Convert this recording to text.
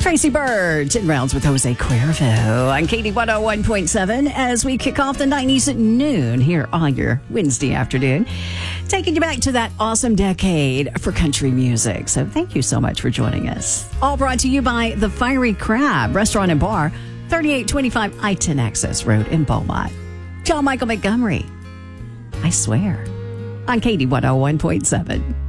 Tracy Bird, 10 rounds with Jose Cuervo on KD 101.7 as we kick off the 90s at noon here on your Wednesday afternoon. Taking you back to that awesome decade for country music. So thank you so much for joining us. All brought to you by The Fiery Crab Restaurant and Bar, 3825 I-10 Access Road in Beaumont. John Michael Montgomery, I swear, on KD 101.7.